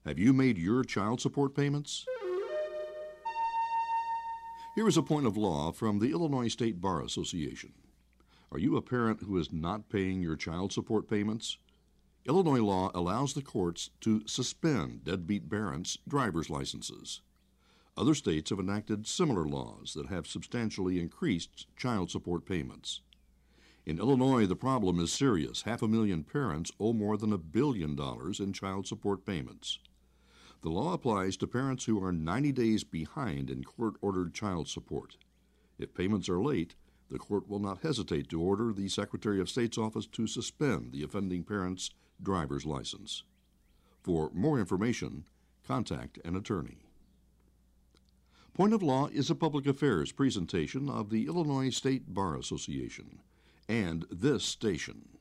Have you made your child support payments? Here is a point of law from the Illinois State Bar Association. Are you a parent who is not paying your child support payments? Illinois law allows the courts to suspend deadbeat parents' driver's licenses. Other states have enacted similar laws that have substantially increased child support payments. In Illinois, the problem is serious. 500,000 parents owe more than $1 billion in child support payments. The law applies to parents who are 90 days behind in court-ordered child support. If payments are late, the court will not hesitate to order the Secretary of State's office to suspend the offending parent's driver's license. For more information, contact an attorney. Point of Law is a public affairs presentation of the Illinois State Bar Association and this station.